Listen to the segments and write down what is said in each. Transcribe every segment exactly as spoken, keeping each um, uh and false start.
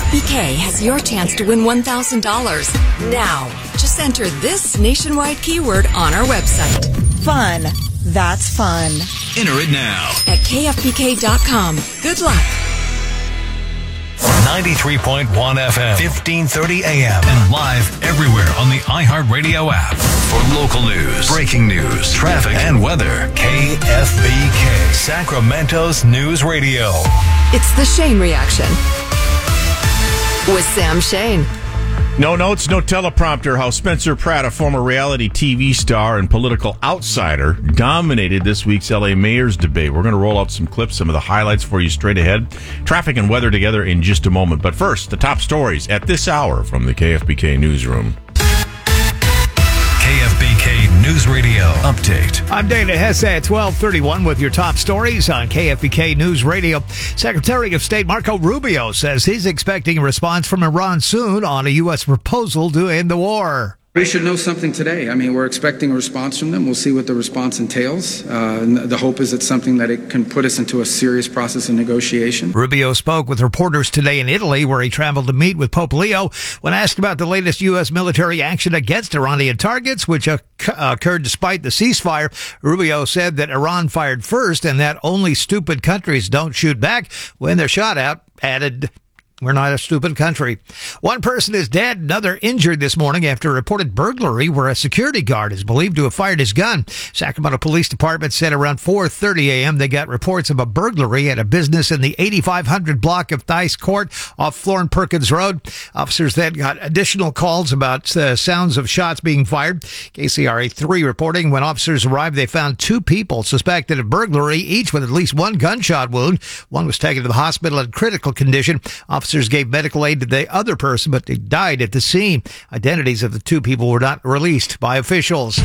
F B K has your chance to win one thousand dollars. Now, just enter this nationwide keyword on our website. Fun. That's fun. Enter it now at K F B K dot com. Good luck. ninety-three point one F M, fifteen thirty A M, and live everywhere on the iHeartRadio app. For local news, breaking news, traffic, and weather, K F B K, Sacramento's News Radio. It's the Shane Reaction with Sam Shane. No notes, no teleprompter. How Spencer Pratt, a former reality T V star and political outsider, dominated this week's L A mayor's debate. We're going to roll out some clips, some of the highlights for you straight ahead. Traffic and weather together in just a moment. But first, the top stories at this hour from the K F B K Newsroom. K F B K News Radio Update. I'm Dana Hesse at twelve thirty-one with your top stories on K F B K News Radio. Secretary of State Marco Rubio says he's expecting a response from Iran soon on a U S proposal to end the war. We should know something today. I mean, we're expecting a response from them. We'll see what the response entails. Uh, and the hope is it's something that it can put us into a serious process of negotiation. Rubio spoke with reporters today in Italy, where he traveled to meet with Pope Leo. When asked about the latest U S military action against Iranian targets, which occurred despite the ceasefire, Rubio said that Iran fired first and that only stupid countries don't shoot back when they're shot at, added, "We're not a stupid country." One person is dead, another injured this morning after a reported burglary where a security guard is believed to have fired his gun. Sacramento Police Department said around four thirty a.m. they got reports of a burglary at a business in the eighty-five hundred block of Thice Court off Florin Perkins Road. Officers then got additional calls about uh, sounds of shots being fired. K C R A three reporting when officers arrived, they found two people suspected of burglary, each with at least one gunshot wound. One was taken to the hospital in critical condition. Officers Officers gave medical aid to the other person, but they died at the scene. Identities of the two people were not released by officials.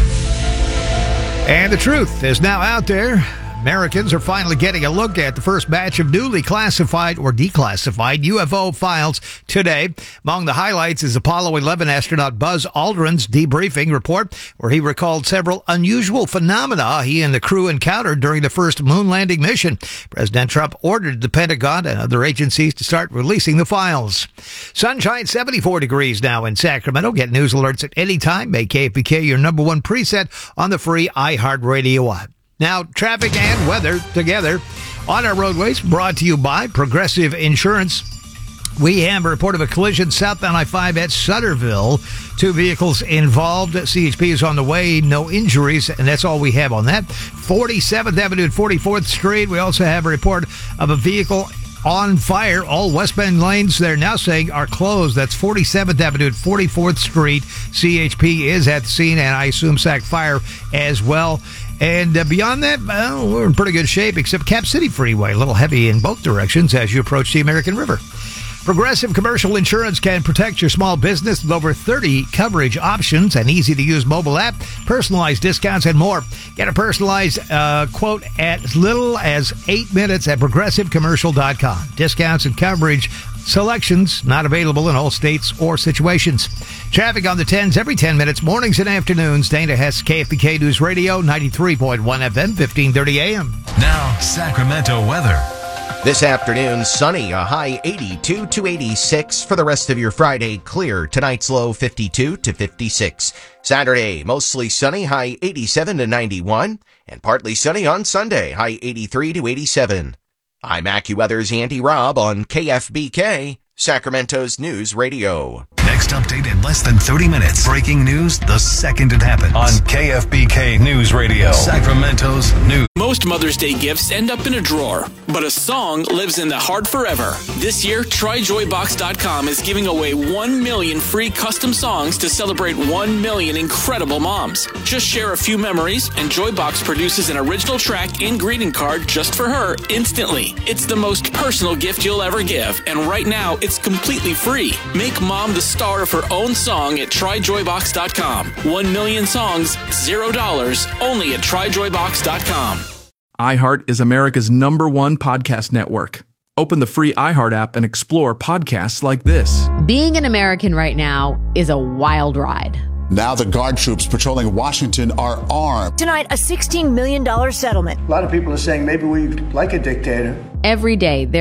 And the truth is now out there. Americans are finally getting a look at the first batch of newly classified or declassified U F O files today. Among the highlights is Apollo eleven astronaut Buzz Aldrin's debriefing report, where he recalled several unusual phenomena he and the crew encountered during the first moon landing mission. President Trump ordered the Pentagon and other agencies to start releasing the files. Sunshine, seventy-four degrees now in Sacramento. Get news alerts at any time. Make K F B K your number one preset on the free iHeartRadio app. Now, traffic and weather together on our roadways, brought to you by Progressive Insurance. We have a report of a collision southbound I five at Sutterville. Two vehicles involved. C H P is on the way. No injuries, and that's all we have on that. forty-seventh Avenue and forty-fourth Street. We also have a report of a vehicle on fire. All westbound lanes, they're now saying, are closed. That's forty-seventh Avenue and forty-fourth Street. C H P is at the scene, and I assume Sac Fire as well. And uh, beyond that, well, we're in pretty good shape, except Cap City Freeway, a little heavy in both directions as you approach the American River. Progressive Commercial Insurance can protect your small business with over thirty coverage options, an easy-to-use mobile app, personalized discounts, and more. Get a personalized uh, quote at as little as eight minutes at progressive commercial dot com. Discounts and coverage selections not available in all states or situations. Traffic on the tens every ten minutes, mornings and afternoons. Dana Hess, K F B K News Radio, ninety-three point one F M, fifteen thirty A M. Now, Sacramento weather. This afternoon, sunny, a high eighty-two to eighty-six. For the rest of your Friday, clear. Tonight's low fifty-two to fifty-six. Saturday, mostly sunny, high eighty-seven to ninety-one. And partly sunny on Sunday, high eighty-three to eighty-seven. I'm AccuWeather's Andy Robb on K F B K, Sacramento's News Radio. Next update in less than thirty minutes. Breaking news the second it happens. On K F B K News Radio, Sacramento's News. Most Mother's Day gifts end up in a drawer, but a song lives in the heart forever. This year, Try Joy Box dot com is giving away one million free custom songs to celebrate one million incredible moms. Just share a few memories, and Joybox produces an original track and greeting card just for her instantly. It's the most personal gift you'll ever give, and right now, it's completely free. Make mom the star of her own song at Try Joy Box dot com. One million songs, zero dollars, only at Try Joy Box dot com. iHeart is America's number one podcast network. Open the free iHeart app and explore podcasts like this. Being an American right now is a wild ride. Now the guard troops patrolling Washington are armed. Tonight, a sixteen million dollars settlement. A lot of people are saying maybe we like a dictator. Every day, there